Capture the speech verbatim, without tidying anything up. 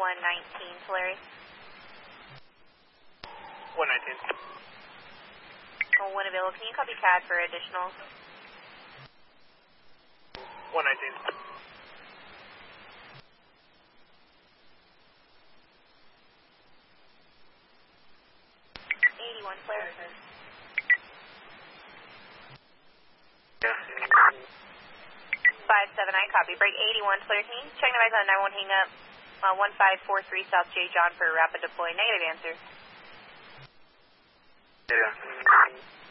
one nineteen, Polaris. one nineteen. Oh, one available. Can you copy C A D for additional? one nineteen. eighty-one, Polaris. Yeah. five seven, I copy. Break eighty-one, Polaris. Can you check the advise on nine one hang up? Uh, one five four three South J. John for rapid deploy. Negative answer. Yeah.